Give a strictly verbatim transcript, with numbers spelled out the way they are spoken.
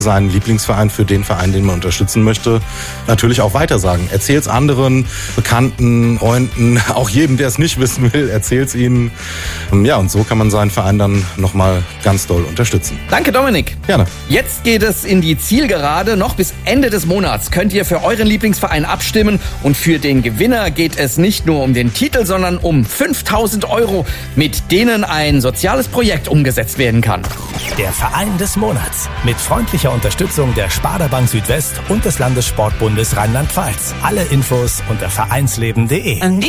seinen Lieblingsverein für den Verein, den man unterstützen möchte, natürlich auch weitersagen. Erzähl's anderen, Bekannten, Freunden, auch jedem, der es nicht wissen will, erzähl's ihnen. Ja, und so kann man seinen Verein dann nochmal ganz doll unterstützen. Danke, Dominik. Gerne. Jetzt geht es in die Zielgerade. Noch bis Ende des Monats könnt ihr für euren Lieblingsverein abstimmen. Und für den Gewinner geht es nicht nur um den Titel, sondern um fünftausend Euro, mit denen ein soziales Projekt umgesetzt werden kann. Der Verein des Monats. Mit freundlicher Unterstützung der Sparda Bank Südwest und des Landessportbundes Rheinland-Pfalz. Alle Infos unter vereinsleben punkt de.